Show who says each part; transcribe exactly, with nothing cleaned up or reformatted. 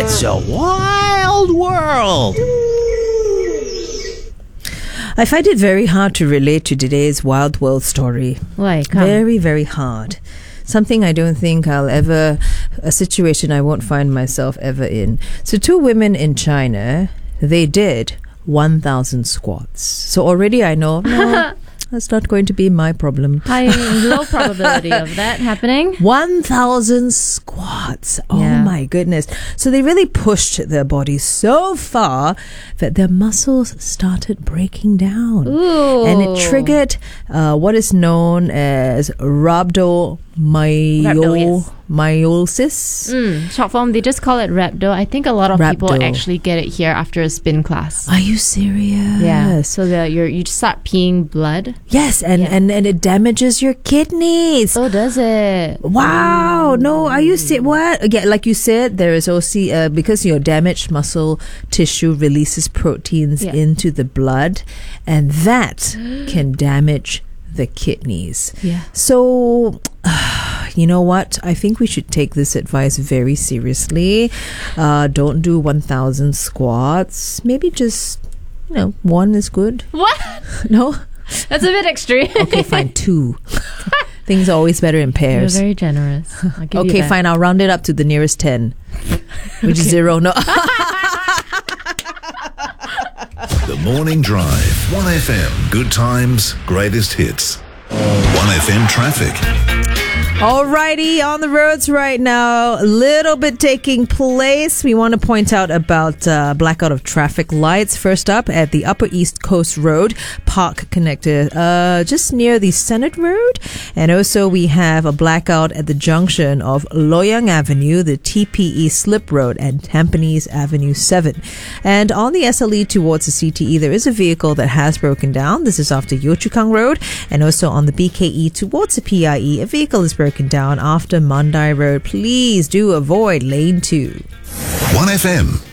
Speaker 1: It's a wild world. I find it very hard to relate to today's wild world story.
Speaker 2: Why? Come.
Speaker 1: Very, very hard. Something I don't think I'll ever, a situation I won't find myself ever in. So two women in China, they did one thousand squats. So already I know, no, that's not going to be my problem.
Speaker 2: High, low probability of that happening.
Speaker 1: one thousand squats. Oh
Speaker 2: Yeah.
Speaker 1: my goodness. So they really pushed their bodies so far that their muscles started breaking down.
Speaker 2: Ooh.
Speaker 1: And it triggered uh, what is known as rhabdomyolysis.
Speaker 2: Rhabdo, yes.
Speaker 1: Myolysis.
Speaker 2: Mm, short form, they just call it rhabdo. I think a lot of people
Speaker 1: Rhabdo.
Speaker 2: actually get it here after a spin class.
Speaker 1: Are you serious?
Speaker 2: Yeah. So that you're you just start peeing blood.
Speaker 1: Yes, and,
Speaker 2: Yeah.
Speaker 1: and, and it damages your kidneys.
Speaker 2: Oh, does it?
Speaker 1: Wow, no, are you see what? Yeah, like you said, there is also uh, because your damaged muscle tissue releases proteins
Speaker 2: Yeah.
Speaker 1: into the blood, and that can damage the kidneys.
Speaker 2: Yeah.
Speaker 1: So, you know what? I think we should take this advice very seriously. Uh, don't do one thousand squats. Maybe just, you know, one is good.
Speaker 2: What?
Speaker 1: No?
Speaker 2: That's a bit extreme.
Speaker 1: Okay, fine, two. Things are always better in
Speaker 2: You're
Speaker 1: pairs.
Speaker 2: very generous. I'll give you
Speaker 1: Okay,
Speaker 2: that.
Speaker 1: fine. I'll round it up to the nearest ten, which is zero. No.
Speaker 3: The Morning Drive. one F M. Good times, greatest hits. one F M traffic.
Speaker 1: Alrighty, on the roads right now, a little bit taking place. We want to point out about uh, blackout of traffic lights. First up at the Upper East Coast Road, Park Connector, uh, just near the Senate Road. And also we have a blackout at the junction of Loyang Avenue, the T P E Slip Road, and Tampines Avenue seven. And on the S L E towards the C T E, there is a vehicle that has broken down. This is after Yio Chu Kang Road. And also on the B K E towards the P I E, a vehicle is broken down after Mandai Road. Please do avoid lane two.
Speaker 3: one F M.